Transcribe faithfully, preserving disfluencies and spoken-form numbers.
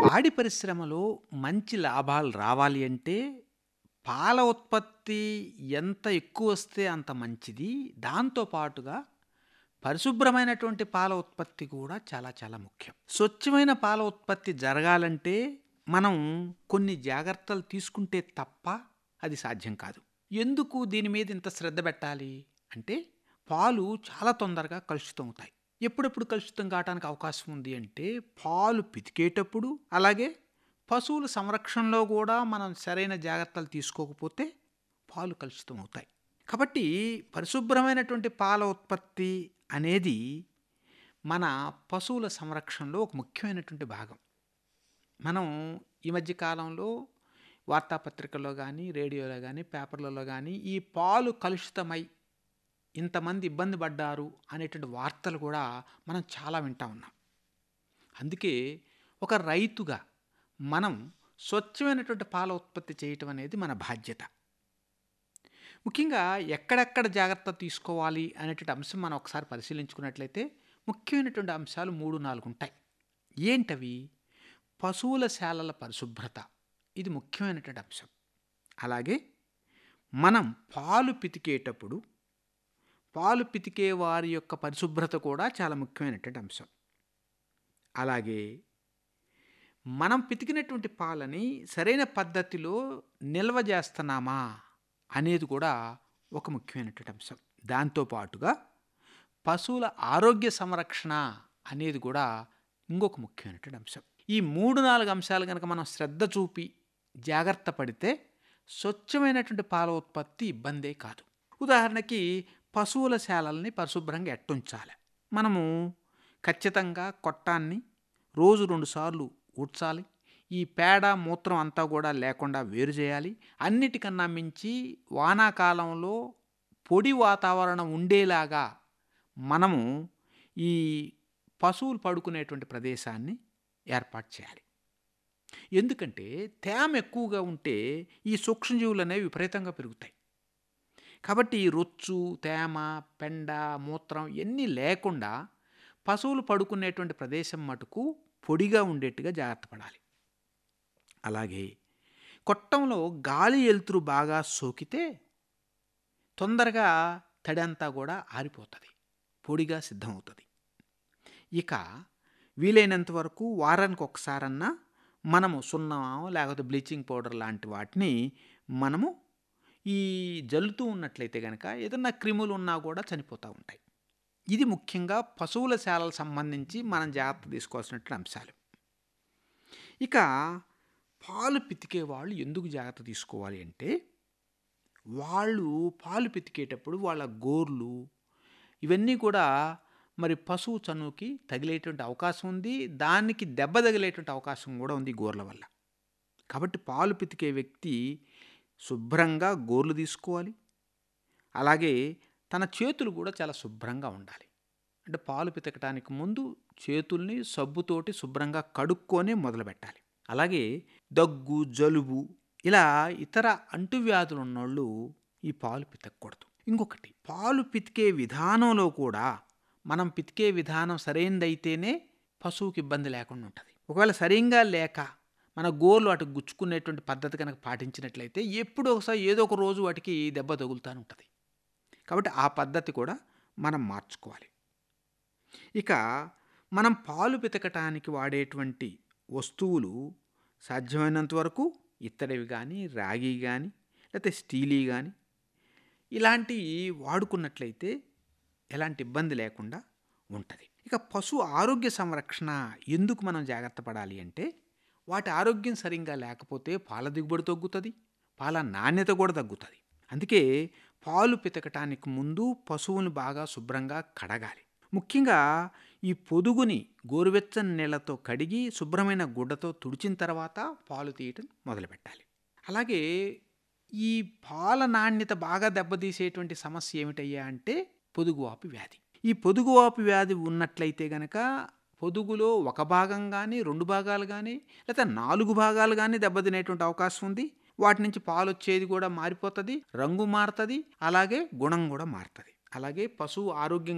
పాడి పరిశ్రమలో మంచి లాభాలు రావాలి అంటే, పాల ఉత్పత్తి ఎంత ఎక్కువొస్తే అంత మంచిది. దాంతో పాటుగా పరిశుభ్రమైనటువంటి పాల ఉత్పత్తి కూడా చాలా చాలా ముఖ్యం. స్వచ్ఛమైన పాల ఉత్పత్తి జరగాలంటే, మనం కొన్ని జాగ్రత్తలు తీసుకుంటే తప్ప అది సాధ్యం కాదు. ఎందుకు దీని మీద ఇంత శ్రద్ధ పెట్టాలి అంటే, పాలు చాలా తొందరగా కలుషితమవుతాయి. ఎప్పుడెప్పుడు కలుషితం కావటానికి అవకాశం ఉంది అంటే, పాలు పితికేటప్పుడు, అలాగే పశువుల సంరక్షణలో కూడా మనం సరైన జాగ్రత్తలు తీసుకోకపోతే పాలు కలుషితం అవుతాయి. కాబట్టి పరిశుభ్రమైనటువంటి పాల ఉత్పత్తి అనేది మన పశువుల సంరక్షణలో ఒక ముఖ్యమైనటువంటి భాగం. మనం ఈ మధ్య కాలంలో వార్తాపత్రికల్లో కానీ, రేడియోలో కానీ, పేపర్లలో కానీ ఈ పాలు కలుషితమై ఇంతమంది ఇబ్బంది పడ్డారు అనేటువంటి వార్తలు కూడా మనం చాలా వింటా ఉన్నాం. అందుకే ఒక రైతుగా మనం స్వచ్ఛమైనటువంటి పాల ఉత్పత్తి చేయటం అనేది మన బాధ్యత. ముఖ్యంగా ఎక్కడెక్కడ జాగ్రత్త తీసుకోవాలి అనేటువంటి అంశం మనం ఒకసారి పరిశీలించుకున్నట్లయితే ముఖ్యమైనటువంటి అంశాలు మూడు నాలుగు ఉంటాయి. ఏంటవి? పశువుల శాలల పరిశుభ్రత, ఇది ముఖ్యమైనటువంటి అంశం. అలాగే మనం పాలు పితికేటప్పుడు పాలు పితికే వారి యొక్క పరిశుభ్రత కూడా చాలా ముఖ్యమైనటువంటి అంశం. అలాగే మనం పితికినటువంటి పాలని సరైన పద్ధతిలో నిల్వ చేస్తున్నామా అనేది కూడా ఒక ముఖ్యమైనటువంటి అంశం. దాంతోపాటుగా పశువుల ఆరోగ్య సంరక్షణ అనేది కూడా ఇంకొక ముఖ్యమైనటువంటి అంశం. ఈ మూడు నాలుగు అంశాలు కనుక మనం శ్రద్ధ చూపి జాగ్రత్త పడితే స్వచ్ఛమైనటువంటి పాల ఉత్పత్తి ఇబ్బందే కాదు. ఉదాహరణకి పశువుల శాలల్ని పరిశుభ్రంగా ఎట్టుంచాలి. మనము ఖచ్చితంగా కొట్టాన్ని రోజు రెండు సార్లు ఊడ్చాలి. ఈ పేడ మూత్రం అంతా కూడా లేకుండా వేరు చేయాలి. అన్నిటికన్నా మించి వానాకాలంలో పొడి వాతావరణం ఉండేలాగా మనము ఈ పశువులు పడుకునేటువంటి ప్రదేశాన్ని ఏర్పాటు చేయాలి. ఎందుకంటే తేమ ఎక్కువగా ఉంటే ఈ సూక్ష్మజీవులు అనేవి విపరీతంగా పెరుగుతాయి. కాబట్టి ఈ రొచ్చు, తేమ, పెండ, మూత్రం ఇవన్నీ లేకుండా పశువులు పడుకునేటువంటి ప్రదేశం మటుకు పొడిగా ఉండేట్టుగా జాగ్రత్త పడాలి. అలాగే కొట్టంలో గాలి వెలుతురు బాగా సోకితే తొందరగా తడి అంతా కూడా ఆరిపోతుంది, పొడిగా సిద్ధమవుతుంది. ఇక వీలైనంత వరకు వారానికి ఒకసారన్నా మనము సున్నం లేకపోతే బ్లీచింగ్ పౌడర్ లాంటి వాటిని మనము ఈ జల్లుతూ ఉన్నట్లయితే కనుక ఏదన్నా క్రిములు ఉన్నా కూడా చనిపోతూ ఉంటాయి. ఇది ముఖ్యంగా పశువుల శాలలకు సంబంధించి మనం జాగ్రత్త తీసుకోవాల్సినటువంటి అంశాలు. ఇక పాలు పితికే వాళ్ళు ఎందుకు జాగ్రత్త తీసుకోవాలి అంటే, వాళ్ళు పాలు పితికేటప్పుడు వాళ్ళ గోర్లు ఇవన్నీ కూడా మరి పశువు చనువుకి తగిలేటువంటి అవకాశం ఉంది. దానికి దెబ్బ తగిలేటువంటి అవకాశం కూడా ఉంది గోర్ల వల్ల. కాబట్టి పాలు పితికే వ్యక్తి శుభ్రంగా గోర్లు తీసుకోవాలి. అలాగే తన చేతులు కూడా చాలా శుభ్రంగా ఉండాలి. అంటే పాలు పితకటానికి ముందు చేతుల్ని సబ్బుతోటి శుభ్రంగా కడుక్కొని మొదలుపెట్టాలి. అలాగే దగ్గు, జలుబు ఇలా ఇతర అంటువ్యాధులు ఉన్నోళ్ళు ఈ పాలు పితకూడదు. ఇంకొకటి, పాలు పితికే విధానంలో కూడా మనం పితికే విధానం సరైనదైతేనే పశువుకి ఇబ్బంది లేకుండా ఉంటుంది. ఒకవేళ సరిగ్గా లేక మన గోర్లు అటు గుచ్చుకునేటువంటి పద్ధతి కనుక పాటించినట్లయితే ఎప్పుడో ఒకసారి ఏదో ఒక రోజు వాటికి దెబ్బ తగులుతూనే ఉంటుంది. కాబట్టి ఆ పద్ధతి కూడా మనం మార్చుకోవాలి. ఇక మనం పాలు పితకటానికి వాడేటువంటి వస్తువులు సాధ్యమైనంత వరకు ఇత్తడివి కానీ, రాగి కానీ, లేకపోతే స్టీలీ కానీ ఇలాంటివి వాడుకున్నట్లయితే ఎలాంటి ఇబ్బంది లేకుండా ఉంటుంది. ఇక పశు ఆరోగ్య సంరక్షణ ఎందుకు మనం జాగ్రత్త పడాలి అంటే, వాటి ఆరోగ్యం సరిగ్గా లేకపోతే పాల దిగుబడి తగ్గుతుంది, పాల నాణ్యత కూడా తగ్గుతుంది. అందుకే పాలు పితకటానికి ముందు పశువుని బాగా శుభ్రంగా కడగాలి. ముఖ్యంగా ఈ పొదుగుని గోరువెచ్చని నీళ్లతో కడిగి శుభ్రమైన గుడ్డతో తుడిచిన తర్వాత పాలు తీయటం మొదలుపెట్టాలి. అలాగే ఈ పాల నాణ్యత బాగా దెబ్బతీసేటువంటి సమస్య ఏమిటయ్యా అంటే పొదుగువాపు వ్యాధి. ఈ పొదుగువాపు వ్యాధి ఉన్నట్లయితే గనక పొదుగులో ఒక భాగం కానీ, రెండు భాగాలు కానీ, లేకపోతే నాలుగు భాగాలు కానీ దెబ్బతినేటువంటి అవకాశం ఉంది. వాటి నుంచి పాలు వచ్చేది కూడా మారిపోతుంది, రంగు మారుతుంది, అలాగే గుణం కూడా మారుతుంది. అలాగే పశువు ఆరోగ్యంగా